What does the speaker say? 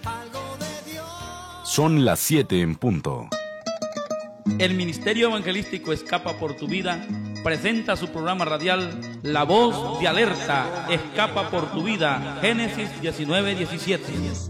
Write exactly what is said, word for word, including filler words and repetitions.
Son las siete en punto. El Ministerio Evangelístico Escapa por tu Vida presenta su programa radial La Voz de Alerta, Escapa por tu Vida, Génesis diecinueve diecisiete.